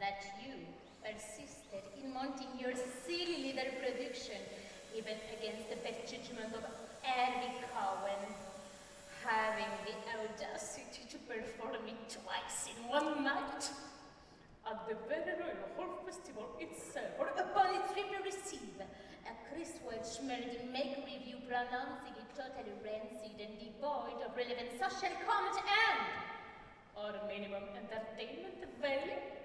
that you persisted in mounting your silly little production, even against the best judgment of Erwin Cowan, having the audacity to perform it twice in one night. At the very Royal Hall Festival itself, or upon its triple receive, a Chris Welch Meredith make review pronouncing it totally rancid and devoid of relevant social comment and or minimum entertainment value.